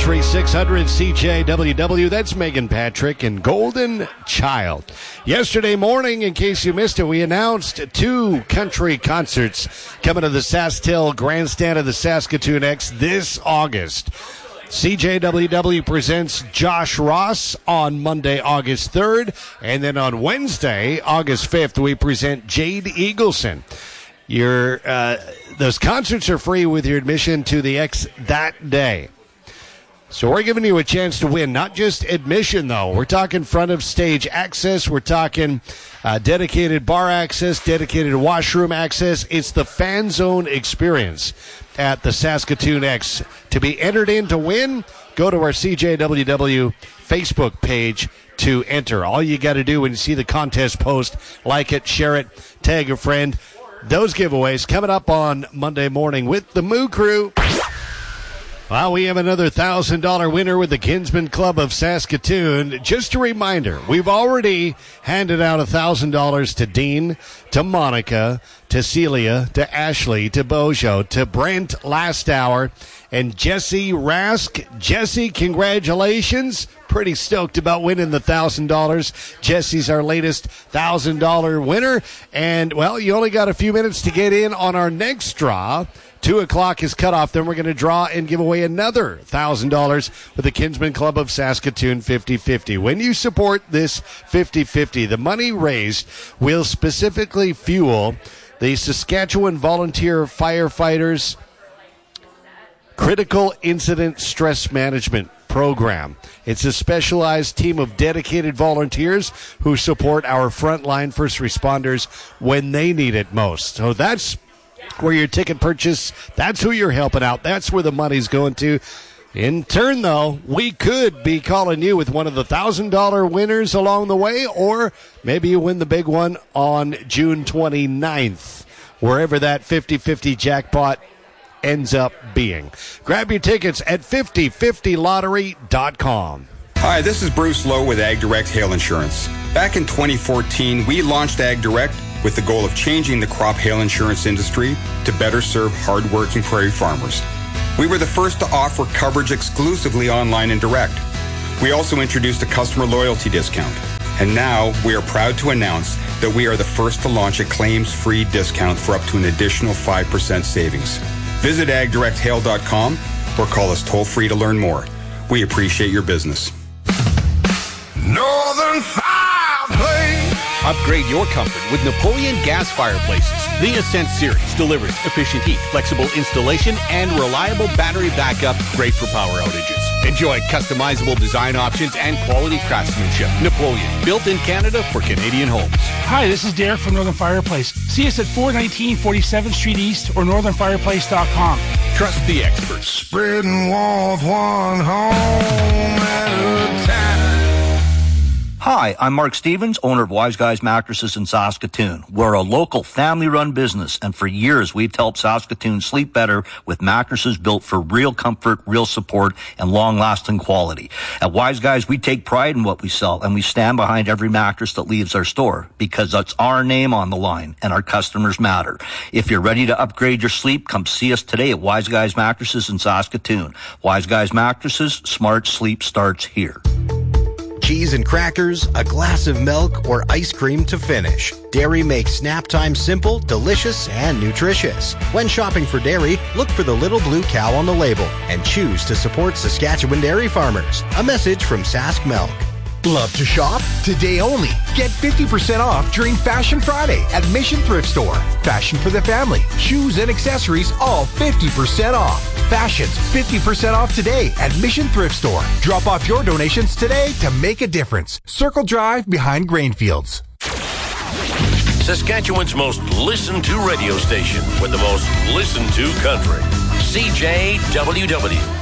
93600 CJWW. That's Megan Patrick and Golden Child. Yesterday morning, in case you missed it, we announced 2 country concerts coming to the SaskTel Grandstand of the Saskatoon X this August. CJWW presents Josh Ross on Monday, August 3rd, and then on Wednesday, August 5th, we present Jade Eagleson. Those concerts are free with your admission to the X that day. So we're giving you a chance to win, not just admission, though. We're talking front of stage access. We're talking dedicated bar access, dedicated washroom access. It's the fan zone experience at the Saskatoon X. To be entered in to win, go to our CJWW Facebook page to enter. All you got to do when you see the contest post, like it, share it, tag a friend. Those giveaways coming up on Monday morning with the Moo Crew. Well, we have another $1,000 winner with the Kinsman Club of Saskatoon. Just a reminder, we've already handed out $1,000 to Dean, to Monica, to Celia, to Ashley, to Bojo, to Brent last hour, and Jesse Rask. Jesse, congratulations. Pretty stoked about winning the $1,000. Jesse's our latest $1,000 winner. And, well, you only got a few minutes to get in on our next draw. 2 o'clock is cut off. Then we're going to draw and give away another $1,000 with the Kinsman Club of Saskatoon 50-50. When you support this 50-50, the money raised will specifically fuel the Saskatchewan Volunteer Firefighters Critical Incident Stress Management Program. It's a specialized team of dedicated volunteers who support our frontline first responders when they need it most. So that's where your ticket purchase, that's who you're helping out. That's where the money's going to. In turn, though, we could be calling you with one of the $1,000 winners along the way, or maybe you win the big one on June 29th, wherever that 50-50 jackpot ends up being. Grab your tickets at 5050lottery.com. Hi, this is Bruce Lowe with Ag Direct Hail Insurance. Back in 2014, we launched Ag Direct with the goal of changing the crop hail insurance industry to better serve hard-working prairie farmers. We were the first to offer coverage exclusively online and direct. We also introduced a customer loyalty discount. And now we are proud to announce that we are the first to launch a claims-free discount for up to an additional 5% savings. Visit agdirecthail.com or call us toll-free to learn more. We appreciate your business. Northern Fireplace. Upgrade your comfort with Napoleon gas fireplaces. The Ascent Series delivers efficient heat, flexible installation, and reliable battery backup, great for power outages. Enjoy customizable design options and quality craftsmanship. Napoleon, built in Canada for Canadian homes. Hi, this is Derek from Northern Fireplace. See us at 419 47th Street East or northernfireplace.com. Trust the experts. Spreading warmth one home at a time. Hi, I'm Mark Stevens, owner of Wise Guys Mattresses in Saskatoon. We're a local family-run business, and for years we've helped Saskatoon sleep better with mattresses built for real comfort, real support, and long-lasting quality. At Wise Guys, we take pride in what we sell, and we stand behind every mattress that leaves our store because that's our name on the line, and our customers matter. If you're ready to upgrade your sleep, come see us today at Wise Guys Mattresses in Saskatoon. Wise Guys Mattresses, smart sleep starts here. Cheese and crackers, a glass of milk, or ice cream to finish. Dairy makes snap time simple, delicious, and nutritious. When shopping for dairy, look for the little blue cow on the label and choose to support Saskatchewan dairy farmers. A message from Sask Milk. Love to shop? Today only. Get 50% off during Fashion Friday at Mission Thrift Store. Fashion for the family. Shoes and accessories all 50% off. Fashions 50% off today at Mission Thrift Store. Drop off your donations today to make a difference. Circle Drive behind Grainfields. Saskatchewan's most listened to radio station with the most listened to country. CJWW.